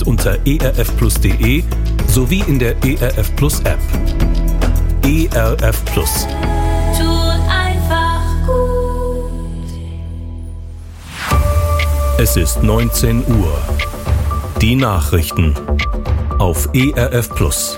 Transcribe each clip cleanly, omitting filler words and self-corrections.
unter erfplus.de sowie in der ERF Plus App. ERF Plus. Tu einfach gut. Es ist 19 Uhr. Die Nachrichten auf ERF Plus.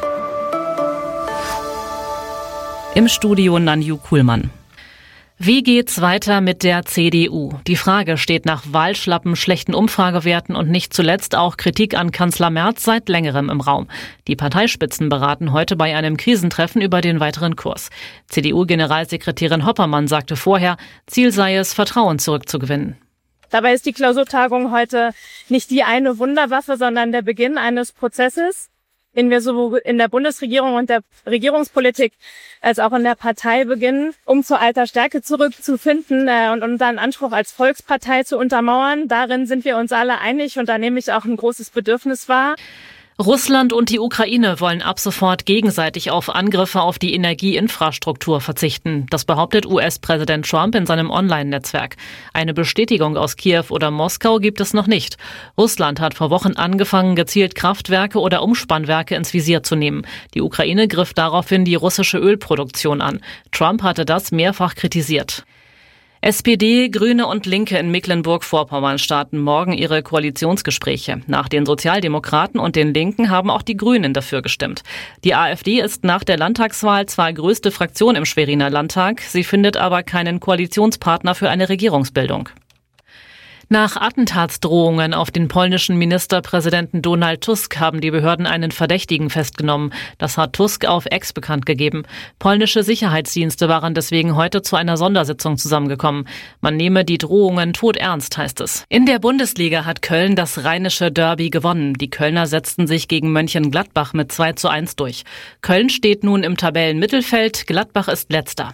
Im Studio Nanju Kuhlmann. Wie geht's weiter mit der CDU? Die Frage steht nach Wahlschlappen, schlechten Umfragewerten und nicht zuletzt auch Kritik an Kanzler Merz seit längerem im Raum. Die Parteispitzen beraten heute bei einem Krisentreffen über den weiteren Kurs. CDU-Generalsekretärin Hoppermann sagte vorher, Ziel sei es, Vertrauen zurückzugewinnen. Dabei ist die Klausurtagung heute nicht die eine Wunderwaffe, sondern der Beginn eines Prozesses, den wir sowohl in der Bundesregierung und der Regierungspolitik als auch in der Partei beginnen, um zur alter Stärke zurückzufinden und unseren Anspruch als Volkspartei zu untermauern. Darin sind wir uns alle einig und da nehme ich auch ein großes Bedürfnis wahr. Russland und die Ukraine wollen ab sofort gegenseitig auf Angriffe auf die Energieinfrastruktur verzichten. Das behauptet US-Präsident Trump in seinem Online-Netzwerk. Eine Bestätigung aus Kiew oder Moskau gibt es noch nicht. Russland hat vor Wochen angefangen, gezielt Kraftwerke oder Umspannwerke ins Visier zu nehmen. Die Ukraine griff daraufhin die russische Ölproduktion an. Trump hatte das mehrfach kritisiert. SPD, Grüne und Linke in Mecklenburg-Vorpommern starten morgen ihre Koalitionsgespräche. Nach den Sozialdemokraten und den Linken haben auch die Grünen dafür gestimmt. Die AfD ist nach der Landtagswahl zwar größte Fraktion im Schweriner Landtag, sie findet aber keinen Koalitionspartner für eine Regierungsbildung. Nach Attentatsdrohungen auf den polnischen Ministerpräsidenten Donald Tusk haben die Behörden einen Verdächtigen festgenommen. Das hat Tusk auf X bekannt gegeben. Polnische Sicherheitsdienste waren deswegen heute zu einer Sondersitzung zusammengekommen. Man nehme die Drohungen todernst, heißt es. In der Bundesliga hat Köln das rheinische Derby gewonnen. Die Kölner setzten sich gegen Mönchengladbach mit 2:1 durch. Köln steht nun im Tabellenmittelfeld, Gladbach ist letzter.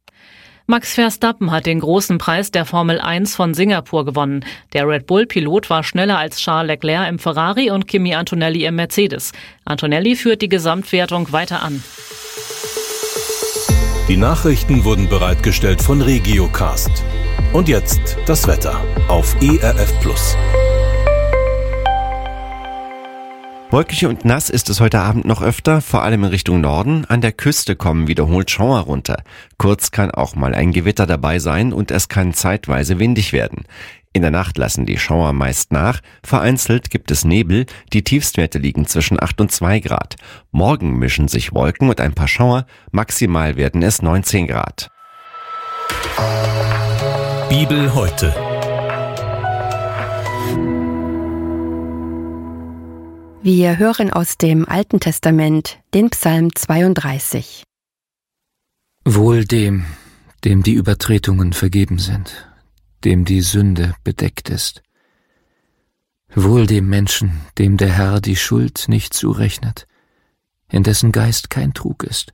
Max Verstappen hat den großen Preis der Formel 1 von Singapur gewonnen. Der Red Bull-Pilot war schneller als Charles Leclerc im Ferrari und Kimi Antonelli im Mercedes. Antonelli führt die Gesamtwertung weiter an. Die Nachrichten wurden bereitgestellt von Regiocast. Und jetzt das Wetter auf ERF Plus. Wolkig und nass ist es heute Abend noch öfter, vor allem in Richtung Norden. An der Küste kommen wiederholt Schauer runter. Kurz kann auch mal ein Gewitter dabei sein und es kann zeitweise windig werden. In der Nacht lassen die Schauer meist nach. Vereinzelt gibt es Nebel. Die Tiefstwerte liegen zwischen 8 und 2 Grad. Morgen mischen sich Wolken und ein paar Schauer. Maximal werden es 19 Grad. Bibel heute. Wir hören aus dem Alten Testament den Psalm 32. Wohl dem die Übertretungen vergeben sind, dem die Sünde bedeckt ist. Wohl dem Menschen, dem der Herr die Schuld nicht zurechnet, in dessen Geist kein Trug ist.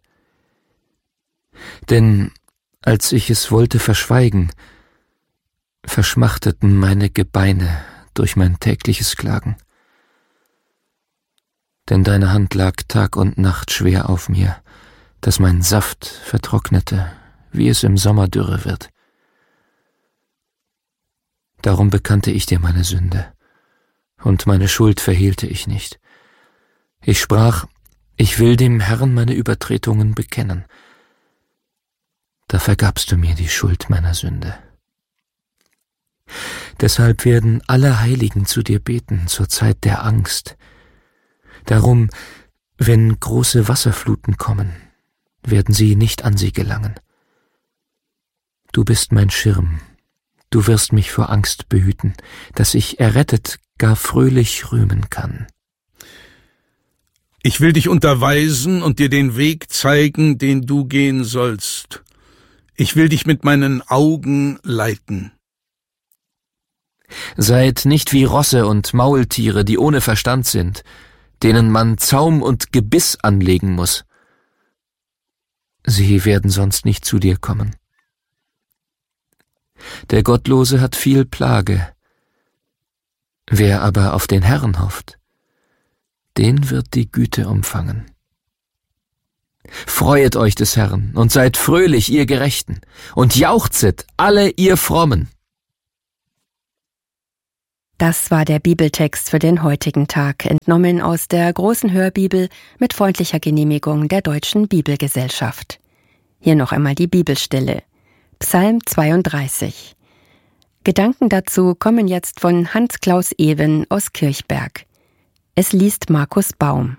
Denn als ich es wollte verschweigen, verschmachteten meine Gebeine durch mein tägliches Klagen. Denn deine Hand lag Tag und Nacht schwer auf mir, dass mein Saft vertrocknete, wie es im Sommer dürre wird. Darum bekannte ich dir meine Sünde, und meine Schuld verhehlte ich nicht. Ich sprach, ich will dem Herrn meine Übertretungen bekennen. Da vergabst du mir die Schuld meiner Sünde. Deshalb werden alle Heiligen zu dir beten zur Zeit der Angst. Darum, wenn große Wasserfluten kommen, werden sie nicht an sie gelangen. Du bist mein Schirm, du wirst mich vor Angst behüten, dass ich errettet gar fröhlich rühmen kann. Ich will dich unterweisen und dir den Weg zeigen, den du gehen sollst. Ich will dich mit meinen Augen leiten. Seid nicht wie Rosse und Maultiere, die ohne Verstand sind, denen man Zaum und Gebiss anlegen muss. Sie werden sonst nicht zu dir kommen. Der Gottlose hat viel Plage. Wer aber auf den Herrn hofft, den wird die Güte umfangen. Freuet euch des Herrn und seid fröhlich, ihr Gerechten, und jauchzet alle ihr Frommen. Das war der Bibeltext für den heutigen Tag, entnommen aus der großen Hörbibel mit freundlicher Genehmigung der Deutschen Bibelgesellschaft. Hier noch einmal die Bibelstelle. Psalm 32. Gedanken dazu kommen jetzt von Hans-Klaus Ewen aus Kirchberg. Es liest Markus Baum.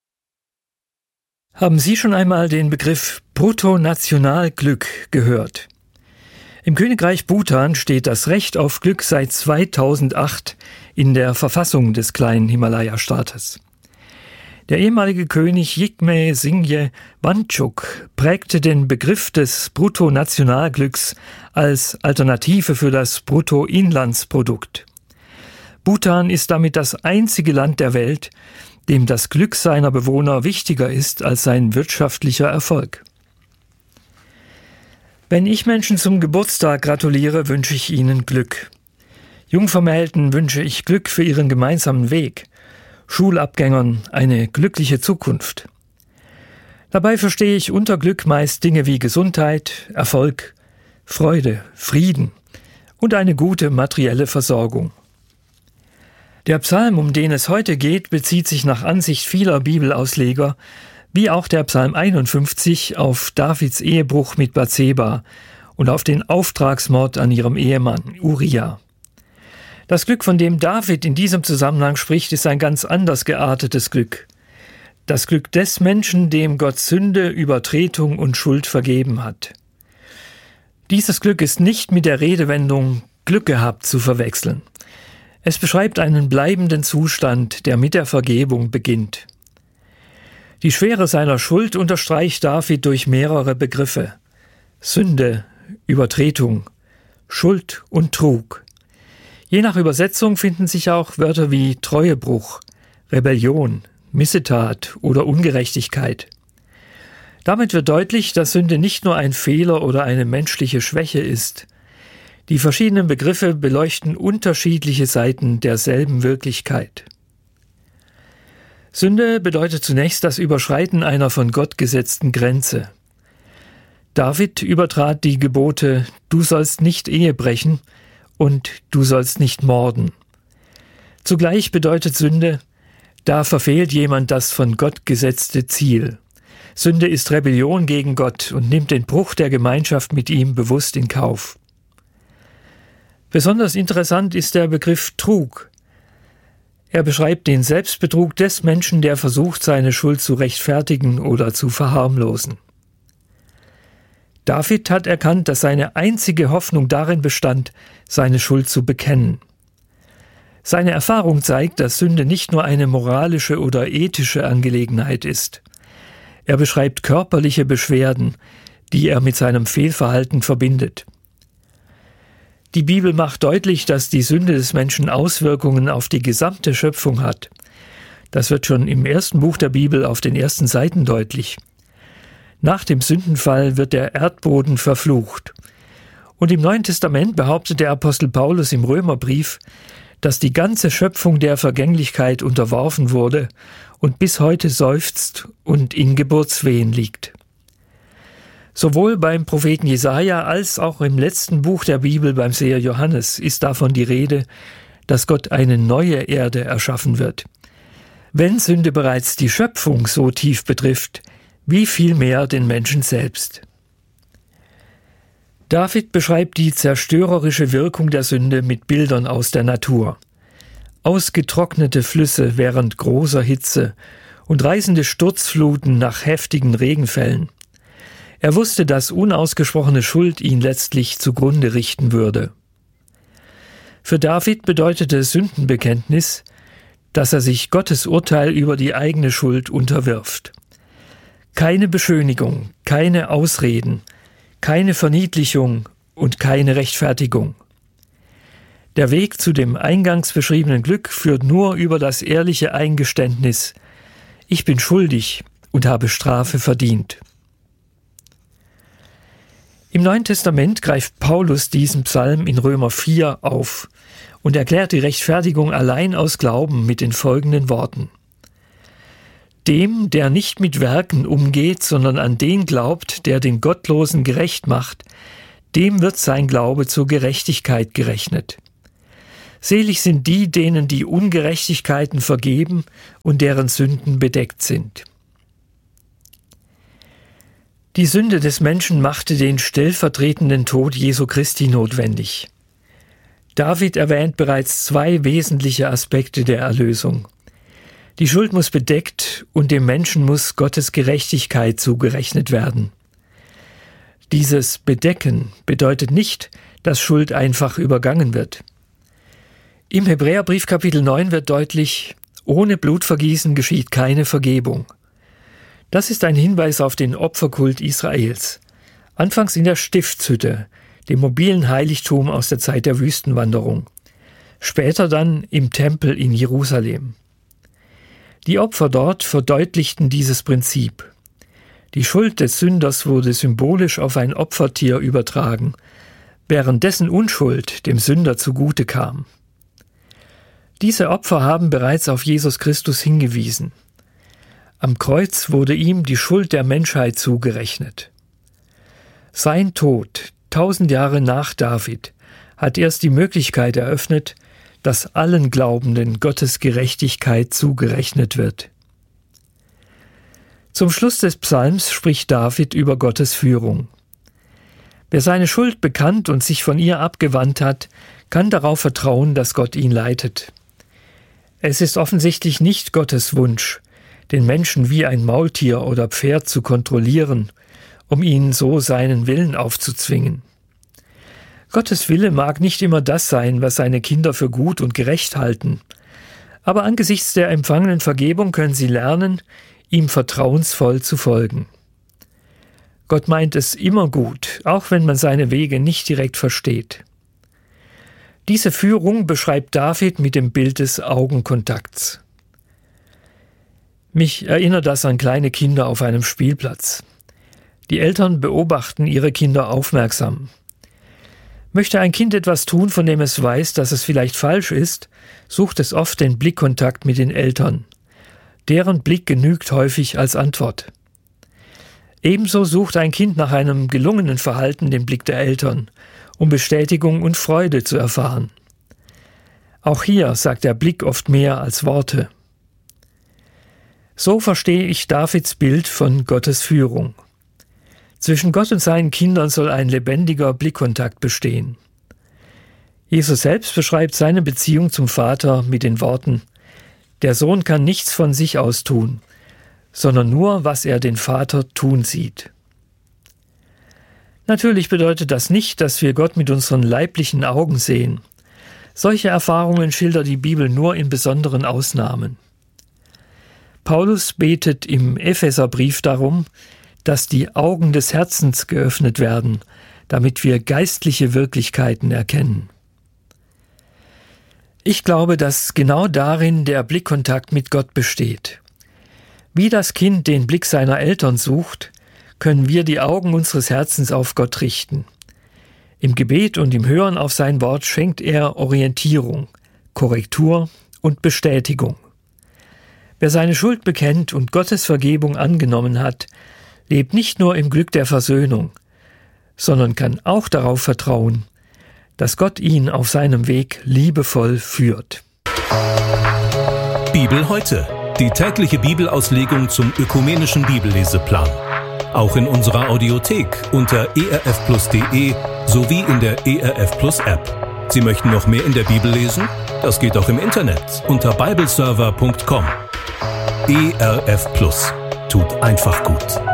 Haben Sie schon einmal den Begriff Bruttonationalglück gehört? Im Königreich Bhutan steht das Recht auf Glück seit 2008 in der Verfassung des kleinen Himalaya-Staates. Der ehemalige König Jigme Singye Wangchuk prägte den Begriff des Bruttonationalglücks als Alternative für das Bruttoinlandsprodukt. Bhutan ist damit das einzige Land der Welt, dem das Glück seiner Bewohner wichtiger ist als sein wirtschaftlicher Erfolg. Wenn ich Menschen zum Geburtstag gratuliere, wünsche ich ihnen Glück. Jungvermählten wünsche ich Glück für ihren gemeinsamen Weg, Schulabgängern eine glückliche Zukunft. Dabei verstehe ich unter Glück meist Dinge wie Gesundheit, Erfolg, Freude, Frieden und eine gute materielle Versorgung. Der Psalm, um den es heute geht, bezieht sich nach Ansicht vieler Bibelausleger, wie auch der Psalm 51, auf Davids Ehebruch mit Bathseba und auf den Auftragsmord an ihrem Ehemann Uria. Das Glück, von dem David in diesem Zusammenhang spricht, ist ein ganz anders geartetes Glück. Das Glück des Menschen, dem Gott Sünde, Übertretung und Schuld vergeben hat. Dieses Glück ist nicht mit der Redewendung Glück gehabt zu verwechseln. Es beschreibt einen bleibenden Zustand, der mit der Vergebung beginnt. Die Schwere seiner Schuld unterstreicht David durch mehrere Begriffe: Sünde, Übertretung, Schuld und Trug. Je nach Übersetzung finden sich auch Wörter wie Treuebruch, Rebellion, Missetat oder Ungerechtigkeit. Damit wird deutlich, dass Sünde nicht nur ein Fehler oder eine menschliche Schwäche ist. Die verschiedenen Begriffe beleuchten unterschiedliche Seiten derselben Wirklichkeit. Sünde bedeutet zunächst das Überschreiten einer von Gott gesetzten Grenze. David übertrat die Gebote: Du sollst nicht Ehe brechen und du sollst nicht morden. Zugleich bedeutet Sünde: Da verfehlt jemand das von Gott gesetzte Ziel. Sünde ist Rebellion gegen Gott und nimmt den Bruch der Gemeinschaft mit ihm bewusst in Kauf. Besonders interessant ist der Begriff Trug. Er beschreibt den Selbstbetrug des Menschen, der versucht, seine Schuld zu rechtfertigen oder zu verharmlosen. David hat erkannt, dass seine einzige Hoffnung darin bestand, seine Schuld zu bekennen. Seine Erfahrung zeigt, dass Sünde nicht nur eine moralische oder ethische Angelegenheit ist. Er beschreibt körperliche Beschwerden, die er mit seinem Fehlverhalten verbindet. Die Bibel macht deutlich, dass die Sünde des Menschen Auswirkungen auf die gesamte Schöpfung hat. Das wird schon im ersten Buch der Bibel auf den ersten Seiten deutlich. Nach dem Sündenfall wird der Erdboden verflucht. Und im Neuen Testament behauptet der Apostel Paulus im Römerbrief, dass die ganze Schöpfung der Vergänglichkeit unterworfen wurde und bis heute seufzt und in Geburtswehen liegt. Sowohl beim Propheten Jesaja als auch im letzten Buch der Bibel beim Seher Johannes ist davon die Rede, dass Gott eine neue Erde erschaffen wird. Wenn Sünde bereits die Schöpfung so tief betrifft, wie viel mehr den Menschen selbst. David beschreibt die zerstörerische Wirkung der Sünde mit Bildern aus der Natur. Ausgetrocknete Flüsse während großer Hitze und reißende Sturzfluten nach heftigen Regenfällen. Er wusste, dass unausgesprochene Schuld ihn letztlich zugrunde richten würde. Für David bedeutete Sündenbekenntnis, dass er sich Gottes Urteil über die eigene Schuld unterwirft. Keine Beschönigung, keine Ausreden, keine Verniedlichung und keine Rechtfertigung. Der Weg zu dem eingangs beschriebenen Glück führt nur über das ehrliche Eingeständnis: Ich bin schuldig und habe Strafe verdient. Im Neuen Testament greift Paulus diesen Psalm in Römer 4 auf und erklärt die Rechtfertigung allein aus Glauben mit den folgenden Worten: Dem, der nicht mit Werken umgeht, sondern an den glaubt, der den Gottlosen gerecht macht, dem wird sein Glaube zur Gerechtigkeit gerechnet. Selig sind die, denen die Ungerechtigkeiten vergeben und deren Sünden bedeckt sind. Die Sünde des Menschen machte den stellvertretenden Tod Jesu Christi notwendig. David erwähnt bereits 2 wesentliche Aspekte der Erlösung. Die Schuld muss bedeckt und dem Menschen muss Gottes Gerechtigkeit zugerechnet werden. Dieses Bedecken bedeutet nicht, dass Schuld einfach übergangen wird. Im Hebräerbrief Kapitel 9 wird deutlich, ohne Blutvergießen geschieht keine Vergebung. Das ist ein Hinweis auf den Opferkult Israels. Anfangs in der Stiftshütte, dem mobilen Heiligtum aus der Zeit der Wüstenwanderung. Später dann im Tempel in Jerusalem. Die Opfer dort verdeutlichten dieses Prinzip. Die Schuld des Sünders wurde symbolisch auf ein Opfertier übertragen, während dessen Unschuld dem Sünder zugute kam. Diese Opfer haben bereits auf Jesus Christus hingewiesen. Am Kreuz wurde ihm die Schuld der Menschheit zugerechnet. Sein Tod, 1000 Jahre nach David, hat erst die Möglichkeit eröffnet, dass allen Glaubenden Gottes Gerechtigkeit zugerechnet wird. Zum Schluss des Psalms spricht David über Gottes Führung. Wer seine Schuld bekannt und sich von ihr abgewandt hat, kann darauf vertrauen, dass Gott ihn leitet. Es ist offensichtlich nicht Gottes Wunsch, den Menschen wie ein Maultier oder Pferd zu kontrollieren, um ihnen so seinen Willen aufzuzwingen. Gottes Wille mag nicht immer das sein, was seine Kinder für gut und gerecht halten, aber angesichts der empfangenen Vergebung können sie lernen, ihm vertrauensvoll zu folgen. Gott meint es immer gut, auch wenn man seine Wege nicht direkt versteht. Diese Führung beschreibt David mit dem Bild des Augenkontakts. Mich erinnert das an kleine Kinder auf einem Spielplatz. Die Eltern beobachten ihre Kinder aufmerksam. Möchte ein Kind etwas tun, von dem es weiß, dass es vielleicht falsch ist, sucht es oft den Blickkontakt mit den Eltern. Deren Blick genügt häufig als Antwort. Ebenso sucht ein Kind nach einem gelungenen Verhalten den Blick der Eltern, um Bestätigung und Freude zu erfahren. Auch hier sagt der Blick oft mehr als Worte. So verstehe ich Davids Bild von Gottes Führung. Zwischen Gott und seinen Kindern soll ein lebendiger Blickkontakt bestehen. Jesus selbst beschreibt seine Beziehung zum Vater mit den Worten: Der Sohn kann nichts von sich aus tun, sondern nur, was er den Vater tun sieht. Natürlich bedeutet das nicht, dass wir Gott mit unseren leiblichen Augen sehen. Solche Erfahrungen schildert die Bibel nur in besonderen Ausnahmen. Paulus betet im Epheserbrief darum, dass die Augen des Herzens geöffnet werden, damit wir geistliche Wirklichkeiten erkennen. Ich glaube, dass genau darin der Blickkontakt mit Gott besteht. Wie das Kind den Blick seiner Eltern sucht, können wir die Augen unseres Herzens auf Gott richten. Im Gebet und im Hören auf sein Wort schenkt er Orientierung, Korrektur und Bestätigung. Wer seine Schuld bekennt und Gottes Vergebung angenommen hat, lebt nicht nur im Glück der Versöhnung, sondern kann auch darauf vertrauen, dass Gott ihn auf seinem Weg liebevoll führt. Bibel heute. Die tägliche Bibelauslegung zum ökumenischen Bibelleseplan. Auch in unserer Audiothek unter erfplus.de sowie in der ERF Plus App. Sie möchten noch mehr in der Bibel lesen? Das geht auch im Internet unter bibleserver.com. ERF Plus tut einfach gut.